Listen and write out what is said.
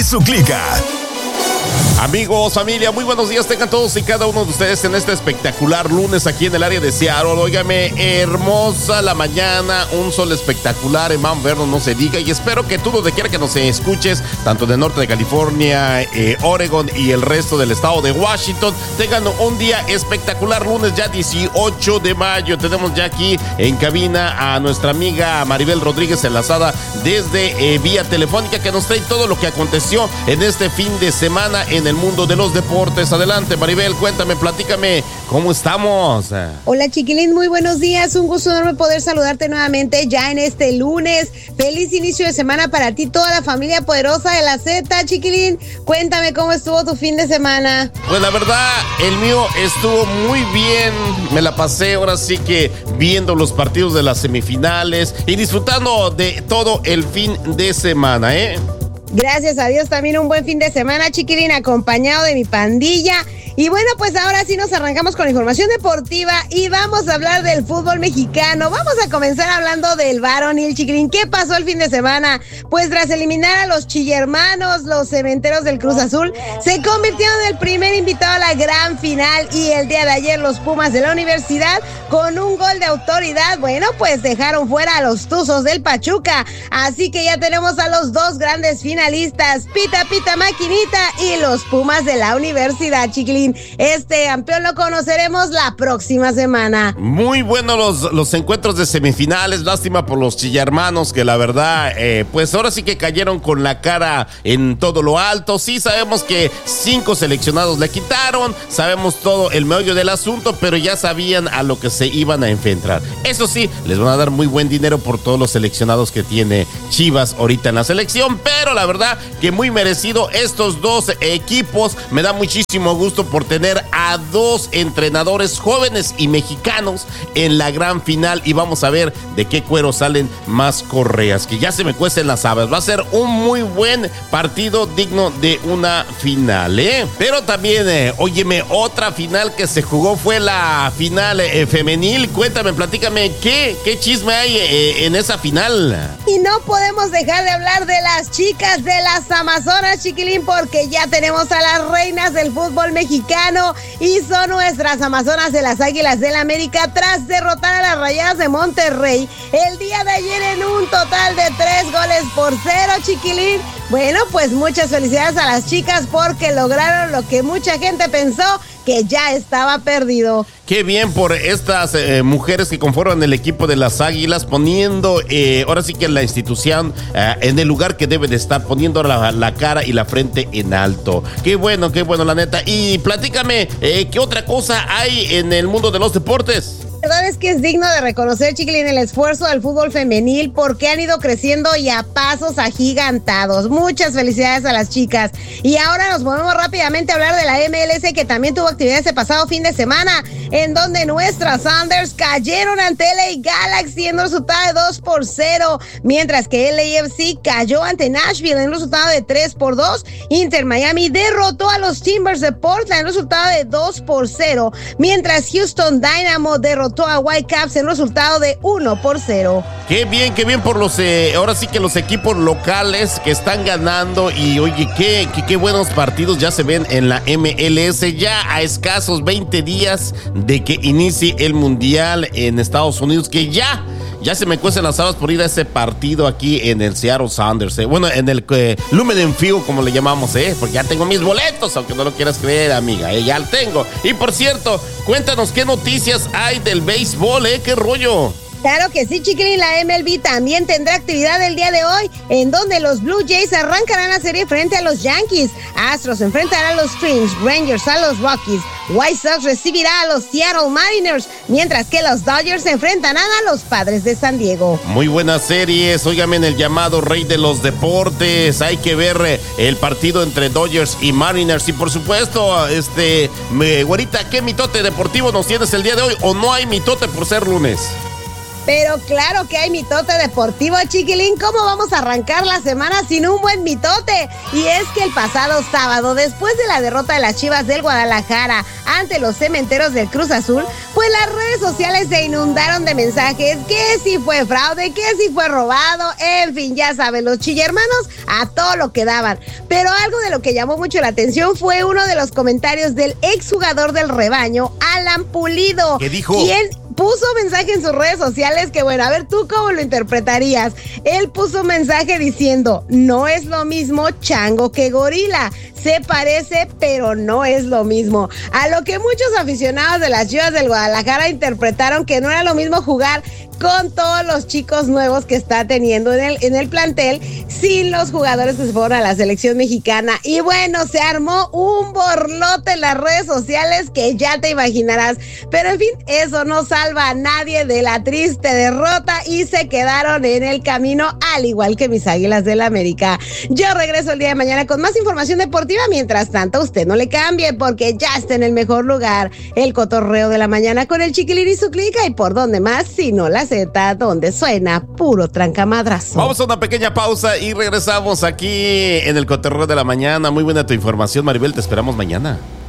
su clica. Amigos, familia, muy buenos días tengan todos y cada uno de ustedes en este espectacular lunes aquí en el área de Seattle. Óigame, hermosa la mañana, un sol espectacular en Mount Vernon, no se diga. Y espero que tú donde quiera que nos escuches, tanto del norte de California, Oregon y el resto del estado de Washington, tengan un día espectacular. Lunes ya 18 de mayo, tenemos ya aquí en cabina a nuestra amiga Maribel Rodríguez enlazada desde vía telefónica, que nos trae todo lo que aconteció en este fin de semana en el mundo de los deportes. Adelante, Maribel, cuéntame, platícame, ¿cómo estamos? Hola, Chiquilín, muy buenos días. Un gusto enorme poder saludarte nuevamente ya en este lunes. Feliz inicio de semana para ti, toda la familia poderosa de la Z, Chiquilín. Cuéntame cómo estuvo tu fin de semana. Pues la verdad, el mío estuvo muy bien. Me la pasé ahora sí que viendo los partidos de las semifinales y disfrutando de todo el fin de semana, Gracias a Dios, también un buen fin de semana, Chiquilín, acompañado de mi pandilla. Y bueno, pues ahora sí nos arrancamos con la información deportiva y vamos a hablar del fútbol mexicano. Vamos a comenzar hablando del varonil, Chiquilín. ¿Qué pasó el fin de semana? Pues tras eliminar a los chillermanos, los cementeros del Cruz Azul, se convirtieron en el primer invitado a la gran final. Y el día de ayer los Pumas de la Universidad, con un gol de autoridad, bueno, pues dejaron fuera a los Tuzos del Pachuca. Así que ya tenemos a los dos grandes finalistas, Pita Pita Maquinita y los Pumas de la Universidad, Chiquilín. Este campeón lo conoceremos la próxima semana. Muy buenos los encuentros de semifinales. Lástima por los chillermanos, que la verdad, pues ahora sí que cayeron con la cara en todo lo alto. Sí, sabemos que 5 seleccionados le quitaron, sabemos todo el meollo del asunto, pero ya sabían a lo que se iban a enfrentar. Eso sí, les van a dar muy buen dinero por todos los seleccionados que tiene Chivas ahorita en la selección, pero la verdad que muy merecido estos dos equipos. Me da muchísimo gusto por tener a dos entrenadores jóvenes y mexicanos en la gran final, y vamos a ver de qué cuero salen más correas, que ya se me cuecen las habas. Va a ser un muy buen partido digno de una final, Pero también, óyeme, otra final que se jugó fue la final femenil. Cuéntame, platícame, ¿qué chisme hay en esa final? Y no podemos dejar de hablar de las chicas de las Amazonas, Chiquilín, porque ya tenemos a las reinas del fútbol mexicano y son nuestras Amazonas de las Águilas del América tras derrotar a las Rayadas de Monterrey el día de ayer en un total de 3-0, Chiquilín. Bueno, pues muchas felicidades a las chicas porque lograron lo que mucha gente pensó que ya estaba perdido. Qué bien por estas mujeres que conforman el equipo de las Águilas, poniendo ahora sí que la institución en el lugar que debe de estar, poniendo la cara y la frente en alto. Qué bueno, la neta. Y platícame, ¿qué otra cosa hay en el mundo de los deportes? La verdad es que es digno de reconocer, Chiquilín, el esfuerzo del fútbol femenil porque han ido creciendo y a pasos agigantados. Muchas felicidades a las chicas. Y ahora nos movemos rápidamente a hablar de la MLS, que también tuvo actividad ese pasado fin de semana, en donde nuestras Sounders cayeron ante LA Galaxy en un resultado de 2-0, mientras que LAFC cayó ante Nashville en un resultado de 3-2. Inter Miami derrotó a los Timbers de Portland en un resultado de 2-0, mientras Houston Dynamo derrotó a Whitecaps en resultado de 1-0. Qué bien por los, ahora sí que los equipos locales que están ganando. Y oye, qué buenos partidos ya se ven en la MLS, ya a escasos 20 días de que inicie el Mundial en Estados Unidos, que ya se me cuecen las habas por ir a ese partido aquí en el Seattle Sounders, Bueno, en el Lumen Field, como le llamamos, porque ya tengo mis boletos, aunque no lo quieras creer, amiga, ya lo tengo. Y por cierto, cuéntanos qué noticias hay del béisbol, qué rollo. Claro que sí, Chiquilín, la MLB también tendrá actividad el día de hoy, en donde los Blue Jays arrancarán la serie frente a los Yankees, Astros enfrentará a los Twins, Rangers a los Rockies, White Sox recibirá a los Seattle Mariners, mientras que los Dodgers se enfrentarán a los Padres de San Diego. Muy buenas series, óigame, en el llamado rey de los deportes, hay que ver el partido entre Dodgers y Mariners, y por supuesto, güerita, ¿qué mitote deportivo nos tienes el día de hoy? ¿O no hay mitote por ser lunes? Pero claro que hay mitote deportivo, Chiquilín. ¿Cómo vamos a arrancar la semana sin un buen mitote? Y es que el pasado sábado, después de la derrota de las Chivas del Guadalajara ante los Cementeros del Cruz Azul, pues Pues las redes sociales se inundaron de mensajes que si fue fraude, que si fue robado, en fin, ya saben, los chillermanos a todo lo que daban. Pero algo de lo que llamó mucho la atención fue uno de los comentarios del exjugador del Rebaño, Alan Pulido. ¿Qué dijo? Quien puso mensaje en sus redes sociales que, bueno, a ver, ¿tú cómo lo interpretarías? Él puso un mensaje diciendo, no es lo mismo chango que gorila. Se parece, pero no es lo mismo. A lo que muchos aficionados de las Chivas del Guadalajara interpretaron que no era lo mismo jugar con todos los chicos nuevos que está teniendo en el plantel, sin los jugadores que se fueron a la selección mexicana. Y bueno, se armó un borlote en las redes sociales que ya te imaginarás. Pero en fin, eso no salva a nadie de la triste derrota y se quedaron en el camino, al igual que mis Águilas del América. Yo regreso el día de mañana con más información deportiva. Mientras tanto, usted no le cambie porque ya está en el mejor lugar. El cotorreo de la mañana con el Chiquilín y su clica. Y por dónde más, sino la Z, donde suena puro trancamadrazo. Vamos a una pequeña pausa y regresamos aquí en el cotorreo de la mañana. Muy buena tu información, Maribel. Te esperamos mañana.